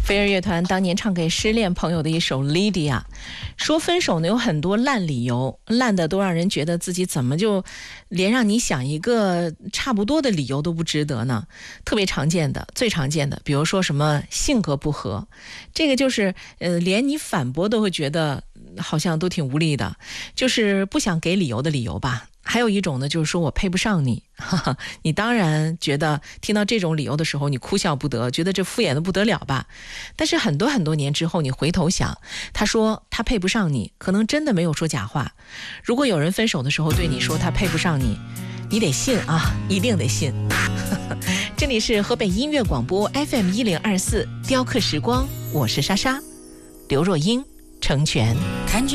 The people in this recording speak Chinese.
飞儿乐团当年唱给失恋朋友的一首《Lydia》，说分手呢有很多烂理由，烂的都让人觉得自己怎么就连让你想一个差不多的理由都不值得呢？特别常见的，最常见的，比如说什么性格不合，这个就是连你反驳都会觉得好像都挺无力的，就是不想给理由的理由吧。还有一种呢，就是说我配不上你，你当然觉得听到这种理由的时候，你哭笑不得，觉得这敷衍的不得了吧？但是很多年之后，你回头想，他说他配不上你，可能真的没有说假话。如果有人分手的时候对你说他配不上你，你得信啊，一定得信。这里是河北音乐广播 FM1024 雕刻时光，我是莎莎，刘若英成全。